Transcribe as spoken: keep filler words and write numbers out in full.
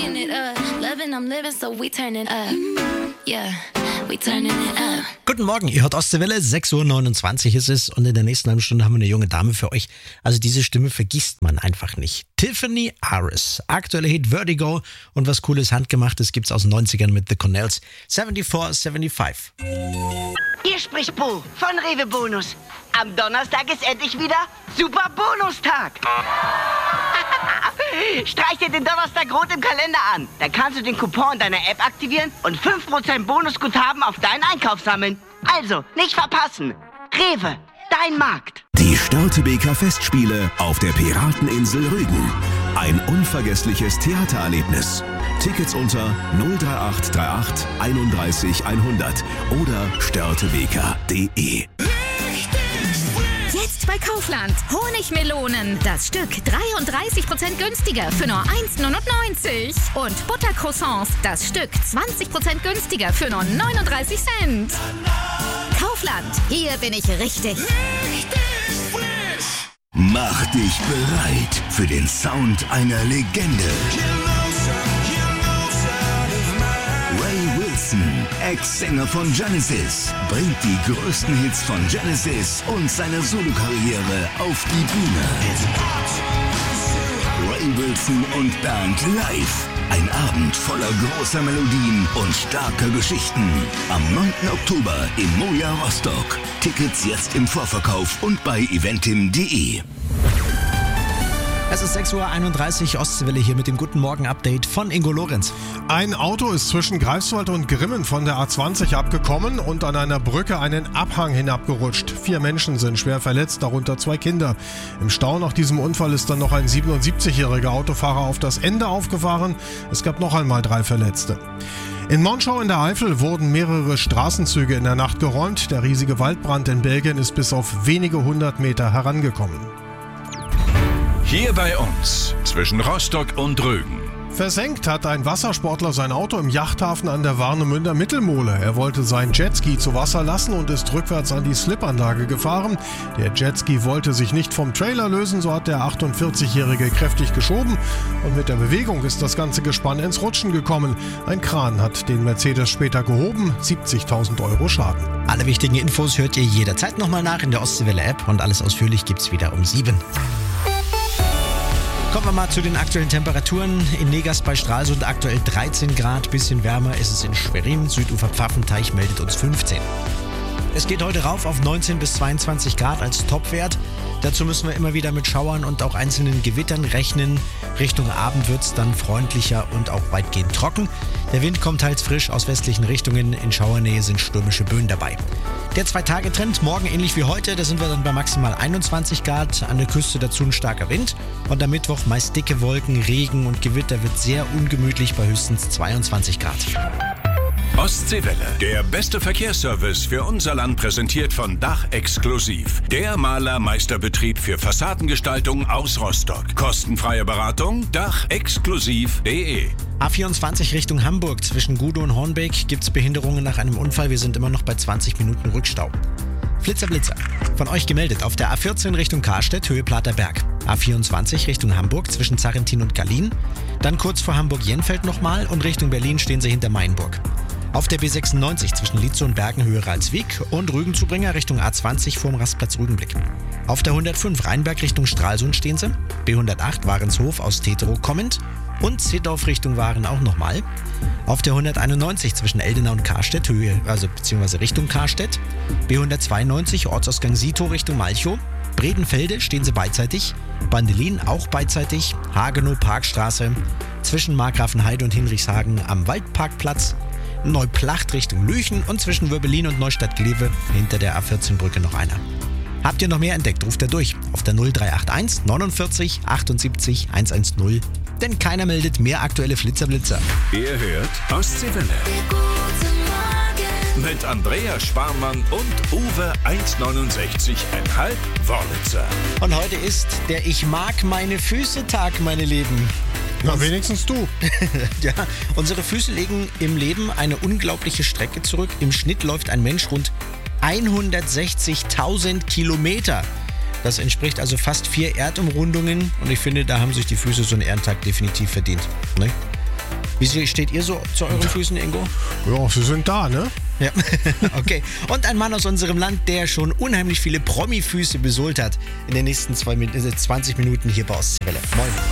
Rocking it up, loving, I'm living, so we turn it up. Yeah, we turning it up. Guten Morgen, ihr hört Ostseewelle, sechs Uhr neunundzwanzig ist es und in der nächsten halben Stunde haben wir eine junge Dame für euch. Also diese Stimme vergisst man einfach nicht. Tiffany Aris, aktueller Hit Vertigo und was Cooles Handgemachtes gibt's aus den neunzigern mit The Cornells. vierundsiebzig fünfundsiebzig. Hier spricht Bo von Rewe Bonus. Am Donnerstag ist endlich wieder Super Bonustag. Streich dir den Donnerstag rot im Kalender an. Dann kannst du den Coupon in deiner App aktivieren und fünf Prozent Bonusguthaben auf deinen Einkauf sammeln. Also, nicht verpassen. Rewe, dein Markt. Die Störtebeker Festspiele auf der Pirateninsel Rügen. Ein unvergessliches Theatererlebnis. Tickets unter null drei acht drei acht einunddreißig hundert oder störtebeker punkt de. Jetzt bei Kaufland. Honigmelonen. Das Stück dreiunddreißig Prozent günstiger für nur eins neunundneunzig. Und Buttercroissants. Das Stück zwanzig Prozent günstiger für nur neununddreißig Cent. Kaufland. Hier bin ich richtig. Mach dich bereit für den Sound einer Legende. Ray Wilson, Ex-Sänger von Genesis, bringt die größten Hits von Genesis und seine Solokarriere auf die Bühne. Ray Wilson und Band live. Ein Abend voller großer Melodien und starker Geschichten. Am neunten Oktober im Moja Rostock. Tickets jetzt im Vorverkauf und bei eventim punkt de. Es ist sechs Uhr einunddreißig, Ostseewelle hier mit dem Guten Morgen-Update von Ingo Lorenz. Ein Auto ist zwischen Greifswald und Grimmen von der A zwanzig abgekommen und an einer Brücke einen Abhang hinabgerutscht. Vier Menschen sind schwer verletzt, darunter zwei Kinder. Im Stau nach diesem Unfall ist dann noch ein siebenundsiebzigjähriger Autofahrer auf das Ende aufgefahren. Es gab noch einmal drei Verletzte. In Monschau in der Eifel wurden mehrere Straßenzüge in der Nacht geräumt. Der riesige Waldbrand in Belgien ist bis auf wenige hundert Meter herangekommen. Hier bei uns, zwischen Rostock und Rügen. Versenkt hat ein Wassersportler sein Auto im Yachthafen an der Warnemünder Mittelmole. Er wollte sein Jetski zu Wasser lassen und ist rückwärts an die Slipanlage gefahren. Der Jetski wollte sich nicht vom Trailer lösen, so hat der achtundvierzigjährige kräftig geschoben. Und mit der Bewegung ist das ganze Gespann ins Rutschen gekommen. Ein Kran hat den Mercedes später gehoben, siebzigtausend Euro Schaden. Alle wichtigen Infos hört ihr jederzeit nochmal nach in der Ostseewelle-App und alles ausführlich gibt's wieder um sieben. Kommen wir mal zu den aktuellen Temperaturen. In Negas bei Stralsund aktuell dreizehn Grad, bisschen wärmer ist es in Schwerin. Südufer Pfaffenteich meldet uns fünfzehn. Es geht heute rauf auf neunzehn bis zweiundzwanzig Grad als Topwert. Dazu müssen wir immer wieder mit Schauern und auch einzelnen Gewittern rechnen. Richtung Abend wird es dann freundlicher und auch weitgehend trocken. Der Wind kommt teils frisch aus westlichen Richtungen. In Schauernähe sind stürmische Böen dabei. Der Zwei-Tage-Trend morgen ähnlich wie heute. Da sind wir dann bei maximal einundzwanzig Grad. An der Küste dazu ein starker Wind. Und am Mittwoch meist dicke Wolken, Regen und Gewitter wird sehr ungemütlich bei höchstens zweiundzwanzig Grad. Ostseewelle, der beste Verkehrsservice für unser Land, präsentiert von Dach Exklusiv. Der Malermeisterbetrieb für Fassadengestaltung aus Rostock. Kostenfreie Beratung, dach exklusiv punkt de. A vierundzwanzig Richtung Hamburg, zwischen Gudow und Hornbeck gibt es Behinderungen nach einem Unfall. Wir sind immer noch bei zwanzig Minuten Rückstau. Flitzer Blitzer. Von euch gemeldet auf der A vierzehn Richtung Karstedt, Höhe Platerberg. A vierundzwanzig Richtung Hamburg, zwischen Zarrentin und Gallien. Dann kurz vor Hamburg-Jenfeld nochmal und Richtung Berlin stehen sie hinter Mainburg. Auf der B sechsundneunzig zwischen Lietzow und Bergen, Höhe Ralswiek und Rügenzubringer Richtung A zwanzig vorm Rastplatz Rügenblick. Auf der hundertfünf Rheinberg Richtung Stralsund stehen sie. B hundertacht Warenshof aus Teterow kommend und Zittdorf Richtung Waren auch nochmal. Auf der hunderteinundneunzig zwischen Eldena und Karstedt, Höhe, also beziehungsweise Richtung Karstedt. B hundertzweiundneunzig Ortsausgang Sito Richtung Malchow. Bredenfelde stehen sie beidseitig. Bandelin auch beidseitig. Hagenow Parkstraße zwischen Markgrafenheide und Hinrichshagen am Waldparkplatz. Neuplacht Richtung Lüchen und zwischen Würbelin und Neustadt-Glewe hinter der A vierzehn Brücke noch einer. Habt ihr noch mehr entdeckt, ruft er durch auf der null drei acht eins neunundvierzig achtundsiebzig hundertzehn. Denn keiner meldet mehr aktuelle Flitzer-Blitzer. Ihr hört Ostseewelle. Mit Andrea Sparmann und Uwe eins neunundsechzig Komma fünf Wörlitzer. Und heute ist der Ich mag meine Füße Tag, meine Lieben. Na, wenigstens du. Ja, unsere Füße legen im Leben eine unglaubliche Strecke zurück. Im Schnitt läuft ein Mensch rund hundertsechzigtausend Kilometer. Das entspricht also fast vier Erdumrundungen. Und ich finde, da haben sich die Füße so einen Ehrentag definitiv verdient. Ne? Wie steht ihr so zu euren Füßen, Ingo? Ja, sie sind da, ne? Ja, okay. Und ein Mann aus unserem Land, der schon unheimlich viele Promi-Füße besohlt hat. In den nächsten zwei, zwanzig Minuten hier bei Ostseewelle. Moin.